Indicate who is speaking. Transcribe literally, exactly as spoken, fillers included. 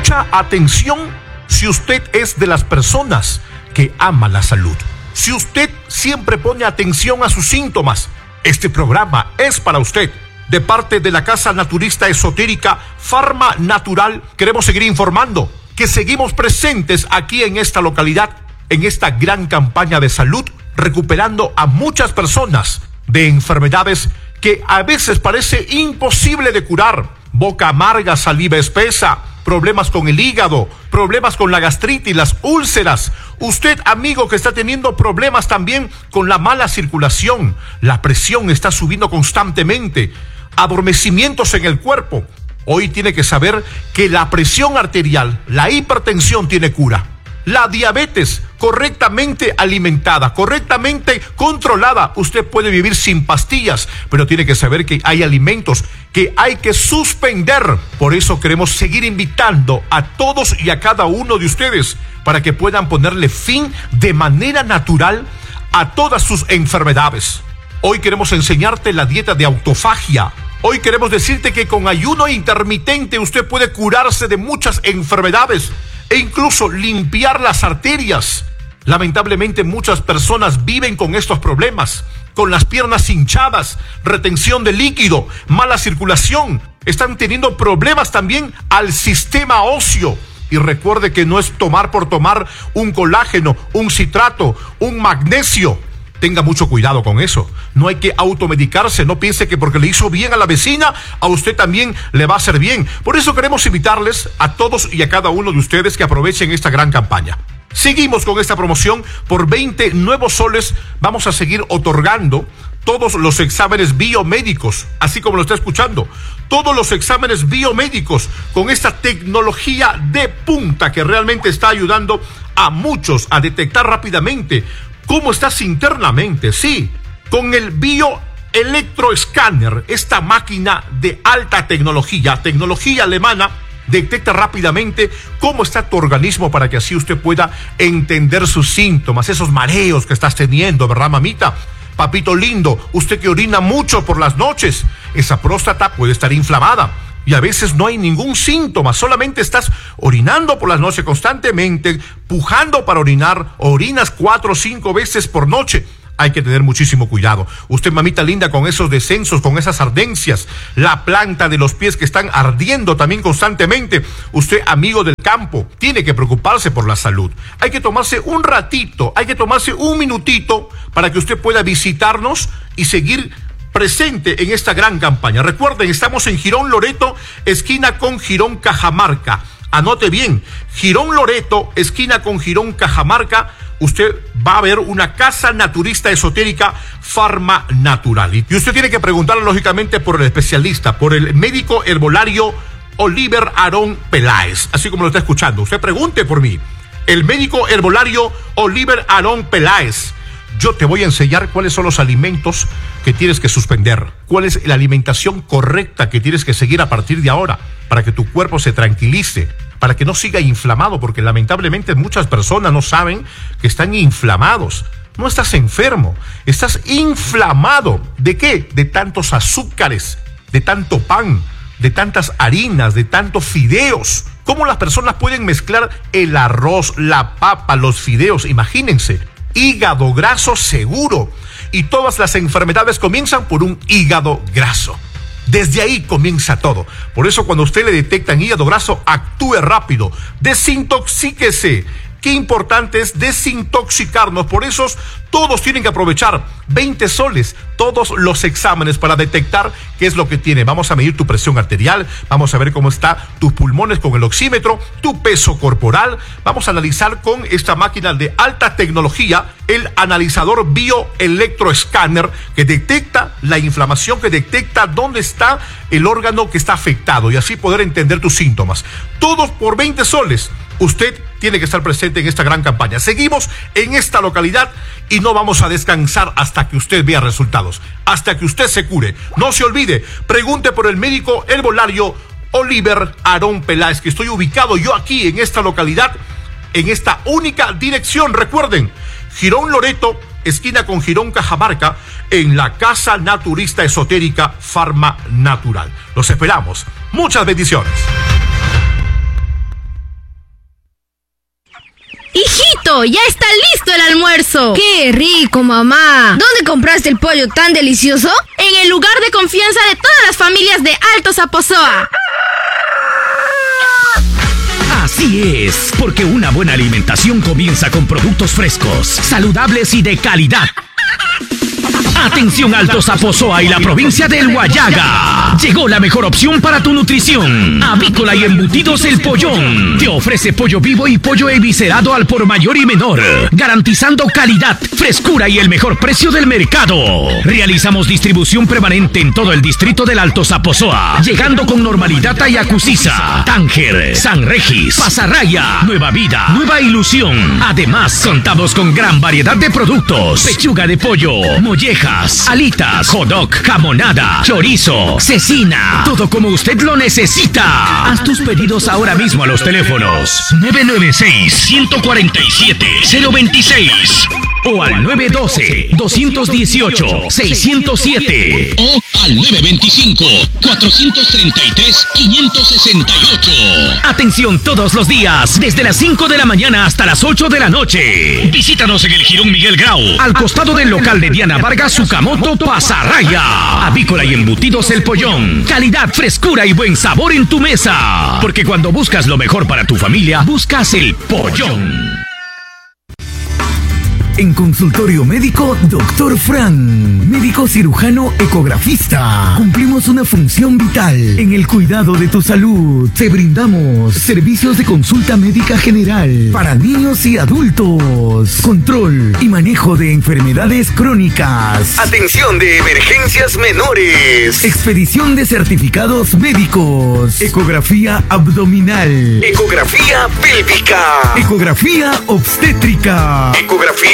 Speaker 1: mucha atención si usted es de las personas que ama la salud. Si usted siempre pone atención a sus síntomas, este programa es para usted. De parte de la Casa Naturista Esotérica Farma Natural, queremos seguir informando que seguimos presentes aquí en esta localidad, en esta gran campaña de salud, recuperando a muchas personas de enfermedades que a veces parece imposible de curar. Boca amarga, saliva espesa, problemas con el hígado, problemas con la gastritis, las úlceras. Usted, amigo, que está teniendo problemas también con la mala circulación, la presión está subiendo constantemente, adormecimientos en el cuerpo. Hoy tiene que saber que la presión arterial, la hipertensión tiene cura. La diabetes, correctamente alimentada, correctamente controlada, usted puede vivir sin pastillas, pero tiene que saber que hay alimentos que hay que suspender. Por eso queremos seguir invitando a todos y a cada uno de ustedes para que puedan ponerle fin de manera natural a todas sus enfermedades. Hoy queremos enseñarte la dieta de autofagia. Hoy queremos decirte que con ayuno intermitente usted puede curarse de muchas enfermedades e incluso limpiar las arterias. Lamentablemente muchas personas viven con estos problemas, con las piernas hinchadas, retención de líquido, mala circulación. Están teniendo problemas también al sistema óseo. Y recuerde que no es tomar por tomar un colágeno, un citrato, un magnesio. Tenga mucho cuidado con eso. No hay que automedicarse. No piense que porque le hizo bien a la vecina, a usted también le va a hacer bien. Por eso queremos invitarles a todos y a cada uno de ustedes que aprovechen esta gran campaña. Seguimos con esta promoción. Por veinte nuevos soles vamos a seguir otorgando todos los exámenes biomédicos, así como lo está escuchando. Todos los exámenes biomédicos con esta tecnología de punta que realmente está ayudando a muchos a detectar rápidamente cómo estás internamente. Sí, con el bioelectroescáner, esta máquina de alta tecnología, tecnología alemana, detecta rápidamente cómo está tu organismo para que así usted pueda entender sus síntomas, esos mareos que estás teniendo, ¿verdad, mamita? Papito lindo, usted que orina mucho por las noches, esa próstata puede estar inflamada. Y a veces no hay ningún síntoma, solamente estás orinando por las noches constantemente, pujando para orinar, orinas cuatro o cinco veces por noche. Hay que tener muchísimo cuidado. Usted, mamita linda, con esos descensos, con esas ardencias, la planta de los pies que están ardiendo también constantemente. Usted, amigo del campo, tiene que preocuparse por la salud. Hay que tomarse un ratito, hay que tomarse un minutito para que usted pueda visitarnos y seguir presente en esta gran campaña. Recuerden, estamos en Girón Loreto, esquina con Girón Cajamarca. Anote bien, Girón Loreto, esquina con Girón Cajamarca. Usted va a ver una Casa Naturista Esotérica Farma Natural. Y usted tiene que preguntar lógicamente por el especialista, por el médico herbolario Oliver Aarón Peláez, así como lo está escuchando. Usted pregunte por mí, el médico herbolario Oliver Aarón Peláez. Yo te voy a enseñar cuáles son los alimentos que tienes que suspender, cuál es la alimentación correcta que tienes que seguir a partir de ahora para que tu cuerpo se tranquilice, para que no siga inflamado, porque lamentablemente muchas personas no saben que están inflamados. No estás enfermo, estás inflamado. ¿De qué? De tantos azúcares, de tanto pan, de tantas harinas, de tantos fideos. ¿Cómo las personas pueden mezclar el arroz, la papa, los fideos? Imagínense. Hígado graso seguro. Y todas las enfermedades comienzan por un hígado graso. Desde ahí comienza todo. Por eso cuando usted le detectan hígado graso, actúe rápido. Desintoxíquese. Qué importante es desintoxicarnos. Por eso todos tienen que aprovechar veinte soles, todos los exámenes para detectar qué es lo que tiene. Vamos a medir tu presión arterial, vamos a ver cómo están tus pulmones con el oxímetro, tu peso corporal. Vamos a analizar con esta máquina de alta tecnología, el analizador bioelectroescáner, que detecta la inflamación, que detecta dónde está el órgano que está afectado y así poder entender tus síntomas. Todos por veinte soles. Usted tiene que estar presente en esta gran campaña. Seguimos en esta localidad y no vamos a descansar hasta que usted vea resultados, hasta que usted se cure. No se olvide, pregunte por el médico herbolario Oliver Aarón Peláez, que estoy ubicado yo aquí en esta localidad, en esta única dirección. Recuerden, Girón Loreto, esquina con Girón Cajamarca, en la Casa Naturista Esotérica Farma Natural. Los esperamos. Muchas bendiciones.
Speaker 2: Pollo, ya está listo el almuerzo.
Speaker 3: ¡Qué rico, mamá! ¿Dónde compraste el pollo tan delicioso?
Speaker 2: En el lugar de confianza de todas las familias de Alto Zaposoa.
Speaker 4: Así es, porque una buena alimentación comienza con productos frescos, saludables y de calidad. Atención Alto Zaposoa y la provincia del Huallaga. Llegó la mejor opción para tu nutrición. Avícola y Embutidos El Pollón. Te ofrece pollo vivo y pollo eviscerado al por mayor y menor, garantizando calidad, frescura y el mejor precio del mercado. Realizamos distribución permanente en todo el distrito del Alto Zaposoa, llegando con normalidad a Yacusiza, Tánger, San Regis, Pasarraya, Nueva Vida, Nueva Ilusión. Además, contamos con gran variedad de productos: pechuga de pollo, mollejas, alitas, hot dog, jamonada, chorizo, cecina, todo como usted lo necesita. Haz tus pedidos ahora mismo a los teléfonos nueve nueve seis, uno cuatro siete, cero dos seis o al nueve uno dos, dos uno ocho, seis cero siete
Speaker 5: o al nueve dos cinco, cuatro tres tres, cinco seis ocho.
Speaker 4: Atención todos los días, desde las cinco de la mañana hasta las ocho de la noche. Visítanos en el Jirón Miguel Grau, al costado del local de Diana Vargas Sukamoto, Pasarraya. Avícola y Embutidos El Pollón. Calidad, frescura y buen sabor en tu mesa. Porque cuando buscas lo mejor para tu familia, buscas El Pollón.
Speaker 6: En Consultorio Médico, Doctor Fran, médico cirujano ecografista. Cumplimos una función vital en el cuidado de tu salud. Te brindamos servicios de consulta médica general para niños y adultos, control y manejo de enfermedades crónicas, atención de emergencias menores, expedición de certificados médicos, ecografía abdominal, ecografía pélvica, ecografía obstétrica, ecografía